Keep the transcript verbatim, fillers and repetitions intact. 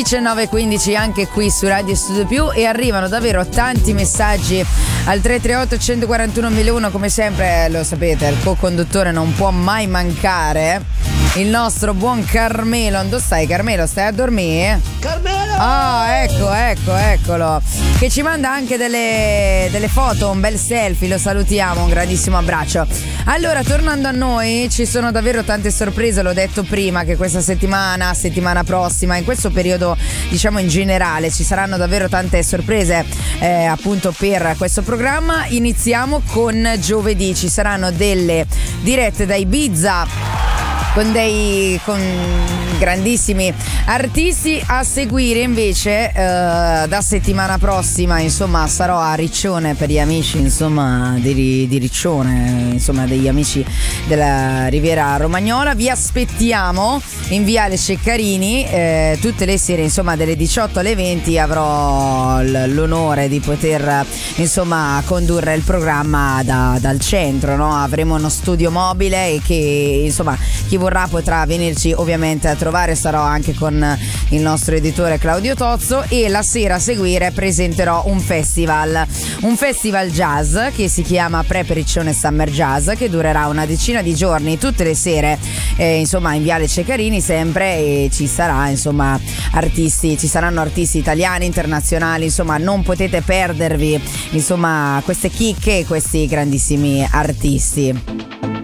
diciannove e quindici anche qui su Radio Studio Più, e arrivano davvero tanti messaggi al tre tre otto uno quattro uno mille uno. Come sempre lo sapete, il co-conduttore non può mai mancare, il nostro buon Carmelo. Dove stai, Carmelo? Stai a dormire? Carmelo! Ah, ecco, ecco, eccolo, che ci manda anche delle, delle foto, un bel selfie, lo salutiamo, un grandissimo abbraccio. Allora, tornando a noi, ci sono davvero tante sorprese, l'ho detto prima che questa settimana, settimana prossima, in questo periodo, diciamo in generale, ci saranno davvero tante sorprese eh, appunto per questo programma. Iniziamo con giovedì, ci saranno delle dirette da Ibiza con dei con grandissimi artisti. A seguire invece eh, da settimana prossima, insomma, sarò a Riccione per gli amici, insomma, di, di Riccione, insomma, degli amici della Riviera Romagnola. Vi aspettiamo in Viale Ceccarini eh, tutte le sere, insomma, dalle diciotto alle venti. Avrò l- l'onore di poter, insomma, condurre il programma da, dal centro, no? Avremo uno studio mobile e che, insomma, chi vorrà potrà venirci ovviamente a trovare. Sarò anche con il nostro editore Claudio Tozzo, e la sera a seguire presenterò un festival un festival jazz che si chiama Prepericcione Summer Jazz, che durerà una decina di giorni tutte le sere eh, insomma in Viale Ceccarini sempre, e ci sarà, insomma, artisti, ci saranno artisti italiani, internazionali, insomma non potete perdervi, insomma, queste chicche e questi grandissimi artisti.